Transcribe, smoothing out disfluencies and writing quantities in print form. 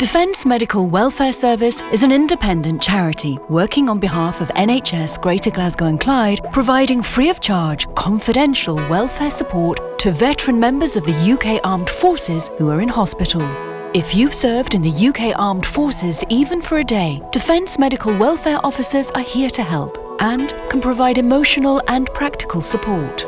Defence Medical Welfare Service is an independent charity working on behalf of NHS Greater Glasgow and Clyde, providing free of charge, confidential welfare support to veteran members of the UK Armed Forces who are in hospital. If you've served in the UK Armed Forces even for a day, Defence Medical Welfare Officers are here to help and can provide emotional and practical support.